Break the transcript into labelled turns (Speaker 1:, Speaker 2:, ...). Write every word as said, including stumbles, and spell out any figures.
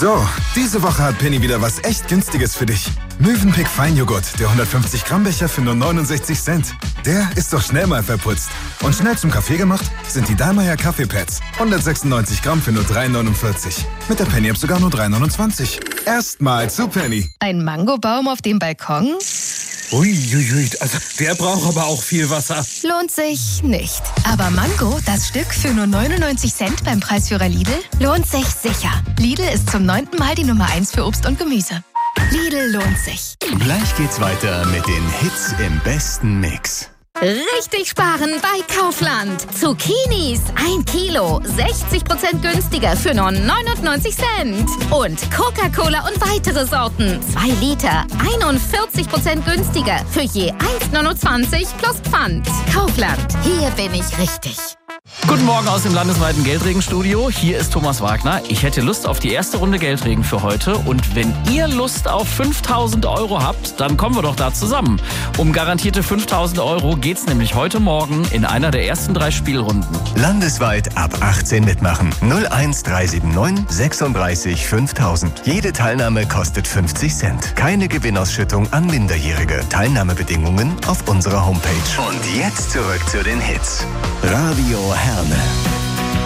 Speaker 1: So, diese Woche hat Penny wieder was echt Günstiges für dich. Mövenpick Feinjoghurt, der hundertfünfzig Gramm Becher für nur neunundsechzig Cent. Der ist doch schnell mal verputzt. Und schnell zum Kaffee gemacht sind die Dallmayr Kaffeepads. hundertsechsundneunzig Gramm für nur drei neunundvierzig. Mit der Penny-App sogar nur drei neunundzwanzig. Erstmal zu Penny.
Speaker 2: Ein Mangobaum auf dem Balkon?
Speaker 3: Uiuiui, also der braucht aber auch viel Wasser.
Speaker 2: Lohnt sich nicht. Aber Mango, das Stück für nur neunundneunzig Cent beim Preisführer Lidl, lohnt sich sicher. Lidl ist zum neunten Mal die Nummer eins für Obst und Gemüse. Lidl lohnt sich.
Speaker 4: Gleich geht's weiter mit den Hits im besten Mix.
Speaker 5: Richtig sparen bei Kaufland. Zucchinis, ein Kilo, sechzig Prozent günstiger für nur neunundneunzig Cent. Und Coca-Cola und weitere Sorten, zwei Liter, einundvierzig Prozent günstiger für je eins neunundzwanzig plus Pfand. Kaufland, hier bin ich richtig.
Speaker 6: Guten Morgen aus dem landesweiten Geldregenstudio. Hier ist Thomas Wagner. Ich hätte Lust auf die erste Runde Geldregen für heute. Und wenn ihr Lust auf fünftausend Euro habt, dann kommen wir doch da zusammen. Um garantierte fünftausend Euro geht's nämlich heute Morgen in einer der ersten drei Spielrunden.
Speaker 4: Landesweit ab achtzehn mitmachen. null eins drei sieben neun sechsunddreißig fünftausend. Jede Teilnahme kostet fünfzig Cent. Keine Gewinnausschüttung an Minderjährige. Teilnahmebedingungen auf unserer Homepage. Und jetzt zurück zu den Hits. Radio Herne.